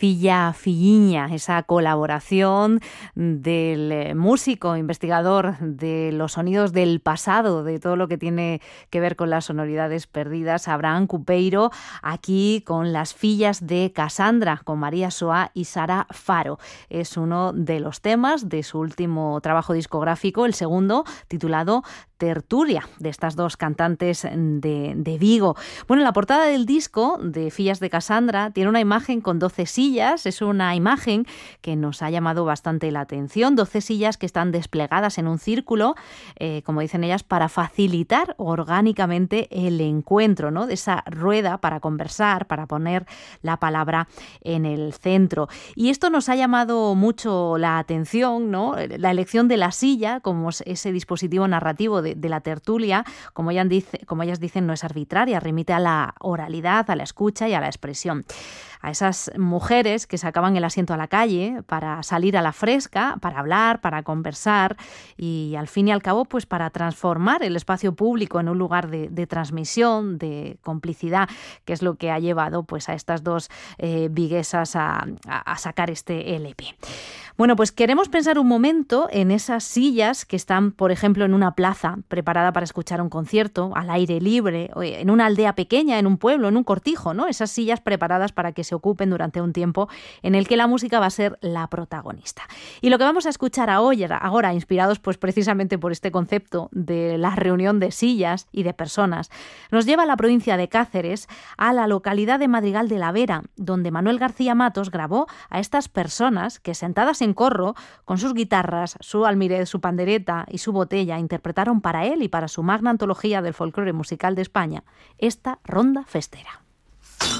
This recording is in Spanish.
Filla Filliña, esa colaboración del músico, investigador de los sonidos del pasado, de todo lo que tiene que ver con las sonoridades perdidas, Abraham Cupeiro, aquí con las Fillas de Casandra, con María Soá y Sara Faro. Es uno de los temas de su último trabajo discográfico, el segundo, titulado Tertulia, de estas dos cantantes de Vigo. Bueno, la portada del disco de Fillas de Casandra tiene una imagen con 12 sillas. Es una imagen que nos ha llamado bastante la atención. 12 sillas que están desplegadas en un círculo, como dicen ellas, para facilitar orgánicamente el encuentro, ¿no?, de esa rueda para conversar, para poner la palabra en el centro. Y esto nos ha llamado mucho la atención, ¿no?, la elección de la silla como ese dispositivo narrativo de la tertulia, como ellas dicen, no es arbitraria, remite a la oralidad, a la escucha y a la expresión. A esas mujeres que sacaban el asiento a la calle para salir a la fresca, para hablar, para conversar y al fin y al cabo pues para transformar el espacio público en un lugar de transmisión, de complicidad, que es lo que ha llevado pues a estas dos viguesas a sacar este LP. Bueno, pues queremos pensar un momento en esas sillas que están, por ejemplo, en una plaza preparada para escuchar un concierto, al aire libre, en una aldea pequeña, en un pueblo, en un cortijo, ¿no? Esas sillas preparadas para que se ocupen durante un tiempo en el que la música va a ser la protagonista. Y lo que vamos a escuchar ahora, inspirados pues precisamente por este concepto de la reunión de sillas y de personas, nos lleva a la provincia de Cáceres, a la localidad de Madrigal de la Vera, donde Manuel García Matos grabó a estas personas que, sentadas en corro, con sus guitarras, su almirez, su pandereta y su botella, interpretaron para él y para su magna antología del folclore musical de España esta ronda festera.